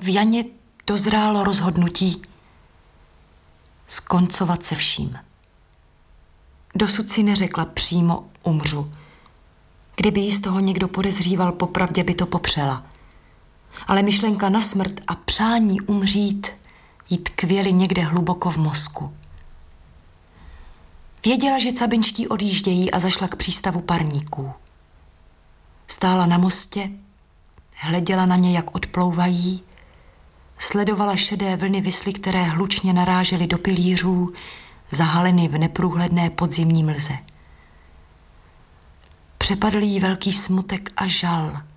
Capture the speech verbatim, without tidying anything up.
V Janě dozrálo rozhodnutí skoncovat se vším. Dosud si neřekla přímo umřu. Kdyby jí z toho někdo podezříval, popravdě by to popřela. Ale myšlenka na smrt a přání umřít jí tkvěly někde hluboko v mozku. Věděla, že cabinští odjíždějí a zašla k přístavu parníků. Stála na mostě, hleděla na ně, jak odplouvají, sledovala šedé vlny visly, které hlučně narážely do pilířů, zahaleny v neprůhledné podzimní mlze. Přepadl jí velký smutek a žal.